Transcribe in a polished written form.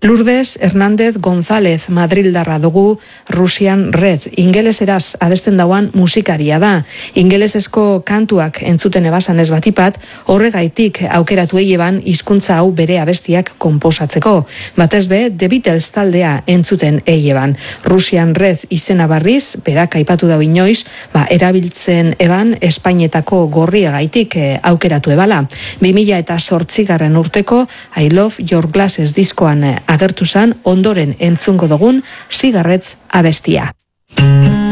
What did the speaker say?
Lourdes Hernández González Madrildarra dugu Russian Red. Ingeleseraz abesten dauan musikaria da. Ingelesesko kantuak entzuten ebasan ez batipat, horregaitik aukeratu eieban hizkuntza hau bere abestiak konposatzeko. Batez be, The Beatles taldea entzuten eieban. Russian Red izena barriz, berak aipatu dau inoiz, erabiltzen eban Espainetako gorriagaitik aukeratu ebala. 2008 urteko I Love Your Glasses diskoan agertu zan, ondoren entzungo dugun Cigarettes abestia.